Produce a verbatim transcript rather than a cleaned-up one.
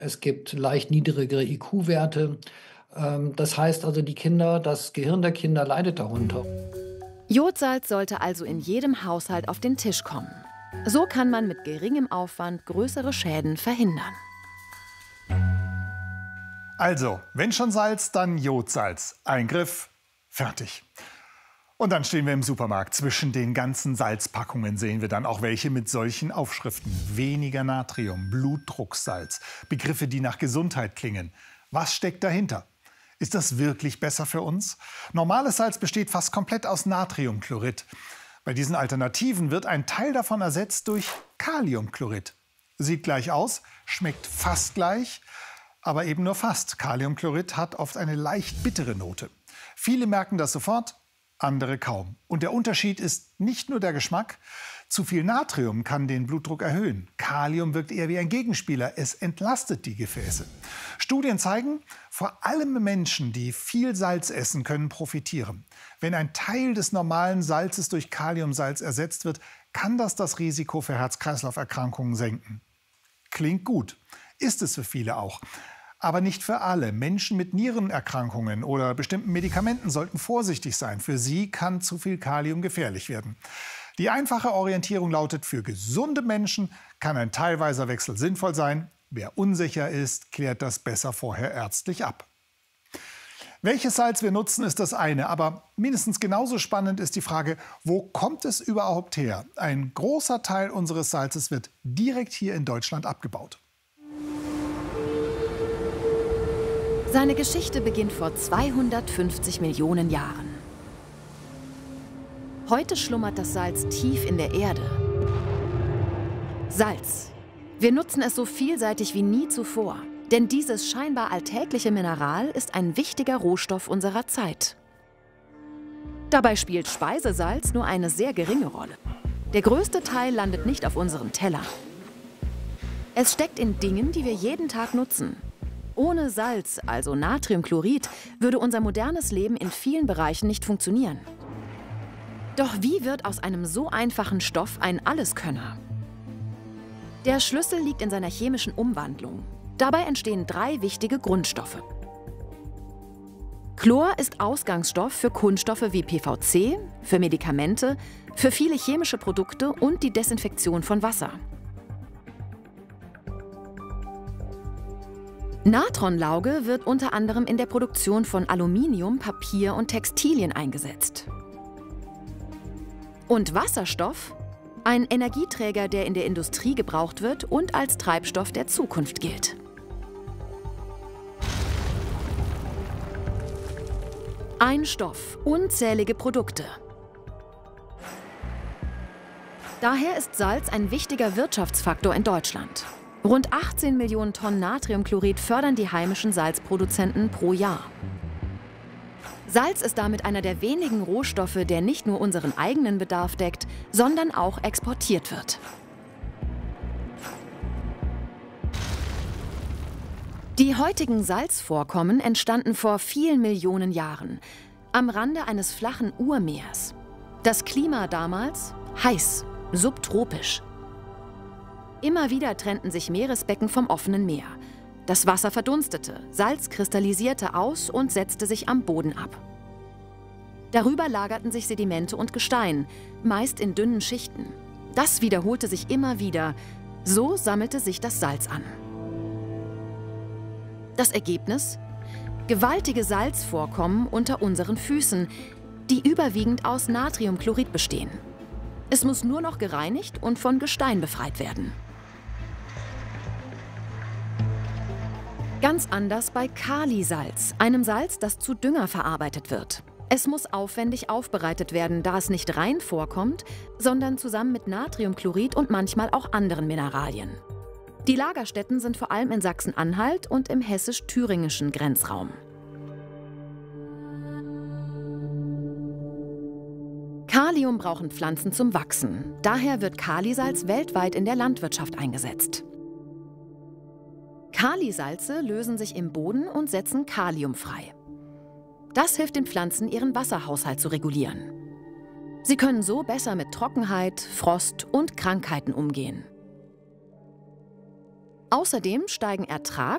Es gibt leicht niedrigere I Q-Werte. Ähm, das heißt also, die Kinder das Gehirn der Kinder leidet darunter. Jodsalz sollte also in jedem Haushalt auf den Tisch kommen. So kann man mit geringem Aufwand größere Schäden verhindern. Also, wenn schon Salz, dann Jodsalz. Eingriff, fertig. Und dann stehen wir im Supermarkt. Zwischen den ganzen Salzpackungen sehen wir dann auch welche mit solchen Aufschriften. Weniger Natrium, Blutdrucksalz. Begriffe, die nach Gesundheit klingen. Was steckt dahinter? Ist das wirklich besser für uns? Normales Salz besteht fast komplett aus Natriumchlorid. Bei diesen Alternativen wird ein Teil davon ersetzt durch Kaliumchlorid. Sieht gleich aus, schmeckt fast gleich, aber eben nur fast. Kaliumchlorid hat oft eine leicht bittere Note. Viele merken das sofort, andere kaum. Und der Unterschied ist nicht nur der Geschmack. Zu viel Natrium kann den Blutdruck erhöhen. Kalium wirkt eher wie ein Gegenspieler. Es entlastet die Gefäße. Studien zeigen, vor allem Menschen, die viel Salz essen, können profitieren. Wenn ein Teil des normalen Salzes durch Kaliumsalz ersetzt wird, kann das das Risiko für Herz-Kreislauf-Erkrankungen senken. Klingt gut. Ist es für viele auch. Aber nicht für alle. Menschen mit Nierenerkrankungen oder bestimmten Medikamenten sollten vorsichtig sein. Für sie kann zu viel Kalium gefährlich werden. Die einfache Orientierung lautet, für gesunde Menschen kann ein teilweiser Wechsel sinnvoll sein. Wer unsicher ist, klärt das besser vorher ärztlich ab. Welches Salz wir nutzen, ist das eine. Aber mindestens genauso spannend ist die Frage, wo kommt es überhaupt her? Ein großer Teil unseres Salzes wird direkt hier in Deutschland abgebaut. Seine Geschichte beginnt vor zweihundertfünfzig Millionen Jahren. Heute schlummert das Salz tief in der Erde. Salz. Wir nutzen es so vielseitig wie nie zuvor. Denn dieses scheinbar alltägliche Mineral ist ein wichtiger Rohstoff unserer Zeit. Dabei spielt Speisesalz nur eine sehr geringe Rolle. Der größte Teil landet nicht auf unserem Teller. Es steckt in Dingen, die wir jeden Tag nutzen. Ohne Salz, also Natriumchlorid, würde unser modernes Leben in vielen Bereichen nicht funktionieren. Doch wie wird aus einem so einfachen Stoff ein Alleskönner? Der Schlüssel liegt in seiner chemischen Umwandlung. Dabei entstehen drei wichtige Grundstoffe. Chlor ist Ausgangsstoff für Kunststoffe wie P V C, für Medikamente, für viele chemische Produkte und die Desinfektion von Wasser. Natronlauge wird unter anderem in der Produktion von Aluminium, Papier und Textilien eingesetzt. Und Wasserstoff? Ein Energieträger, der in der Industrie gebraucht wird und als Treibstoff der Zukunft gilt. Ein Stoff, unzählige Produkte. Daher ist Salz ein wichtiger Wirtschaftsfaktor in Deutschland. Rund achtzehn Millionen Tonnen Natriumchlorid fördern die heimischen Salzproduzenten pro Jahr. Salz ist damit einer der wenigen Rohstoffe, der nicht nur unseren eigenen Bedarf deckt, sondern auch exportiert wird. Die heutigen Salzvorkommen entstanden vor vielen Millionen Jahren, am Rande eines flachen Urmeers. Das Klima damals? Heiß, subtropisch. Immer wieder trennten sich Meeresbecken vom offenen Meer. Das Wasser verdunstete, Salz kristallisierte aus und setzte sich am Boden ab. Darüber lagerten sich Sedimente und Gestein, meist in dünnen Schichten. Das wiederholte sich immer wieder. So sammelte sich das Salz an. Das Ergebnis? Gewaltige Salzvorkommen unter unseren Füßen, die überwiegend aus Natriumchlorid bestehen. Es muss nur noch gereinigt und von Gestein befreit werden. Ganz anders bei Kalisalz, einem Salz, das zu Dünger verarbeitet wird. Es muss aufwendig aufbereitet werden, da es nicht rein vorkommt, sondern zusammen mit Natriumchlorid und manchmal auch anderen Mineralien. Die Lagerstätten sind vor allem in Sachsen-Anhalt und im hessisch-thüringischen Grenzraum. Kalium brauchen Pflanzen zum Wachsen. Daher wird Kalisalz weltweit in der Landwirtschaft eingesetzt. Kalisalze lösen sich im Boden und setzen Kalium frei. Das hilft den Pflanzen, ihren Wasserhaushalt zu regulieren. Sie können so besser mit Trockenheit, Frost und Krankheiten umgehen. Außerdem steigen Ertrag